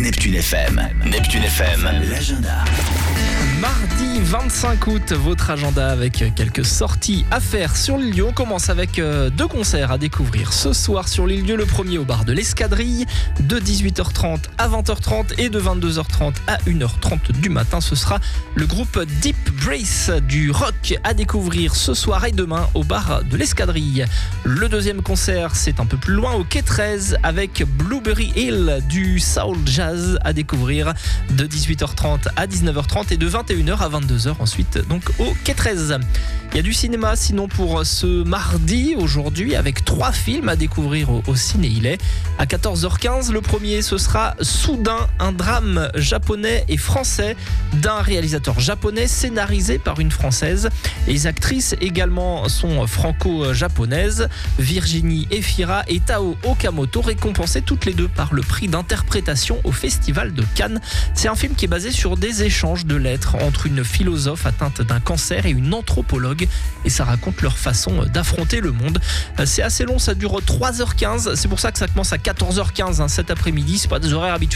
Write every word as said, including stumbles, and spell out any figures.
Neptune F M. Neptune F M, l'agenda. Mardi vingt-cinq août, votre agenda avec quelques sorties à faire sur l'île Dieu. On commence avec deux concerts à découvrir ce soir sur l'île Dieu. Le premier au bar de l'Escadrille de dix-huit heures trente à vingt heures trente et de vingt-deux heures trente à une heure trente du matin. Ce sera le groupe Deep Brace, du rock à découvrir ce soir et demain au bar de l'Escadrille. Le deuxième concert, c'est un peu plus loin au quai treize avec Blueberry Hill, du soul jazz à découvrir de dix-huit heures trente à dix-neuf heures trente et de vingt et une heures à vingt-deux heures ensuite donc au quai treize. Il y a du cinéma sinon pour ce mardi aujourd'hui avec trois films à découvrir au, au Ciné Hillet. À quatorze heures quinze, le premier ce sera Soudain, un drame japonais et français d'un réalisateur japonais scénarisé par une française. Les actrices également sont franco-japonaises, Virginie Efira et Tao Okamoto, récompensées toutes les deux par le prix d'interprétation au Festival de Cannes. C'est un film qui est basé sur des échanges de lettres entre une philosophe atteinte d'un cancer et une anthropologue, et ça raconte leur façon d'affronter le monde. C'est assez long, ça dure trois heures quinze, c'est pour ça que ça commence à quatorze heures quinze hein, cet après-midi, c'est pas des horaires habituels.